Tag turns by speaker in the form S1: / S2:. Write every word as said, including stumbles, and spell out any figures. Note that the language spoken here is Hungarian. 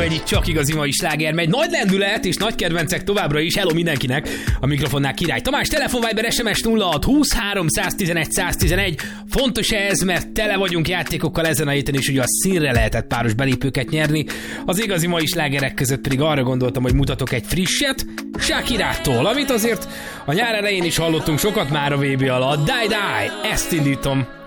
S1: egy csak igazi mai sláger megy. Nagy lendület és nagy kedvencek továbbra is. Hello mindenkinek. A mikrofonnál Király Tamás. Telefon Viber es em es nulla hat huszonhárom száztizenegy száztizenegy. Fontos ez, mert tele vagyunk játékokkal ezen a héten is, ugye a színre lehetett páros belépőket nyerni. Az igazi mai slágerek között pedig arra gondoltam, hogy mutatok egy frisset Shakirától, amit azért a nyár elején is hallottunk sokat már a vé bé alatt. Die Die, ezt indítom.